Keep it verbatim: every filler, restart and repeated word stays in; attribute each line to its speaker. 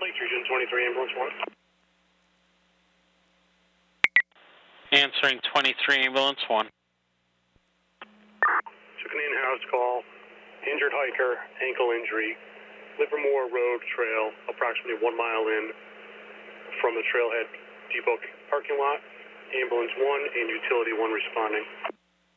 Speaker 1: Lake Region twenty-three, ambulance one.
Speaker 2: Answering twenty-three, ambulance one.
Speaker 1: Took an in-house call. Injured hiker, ankle injury. Livermore Road Trail, approximately one mile in from the Trailhead Depot parking lot. Ambulance one and Utility one responding.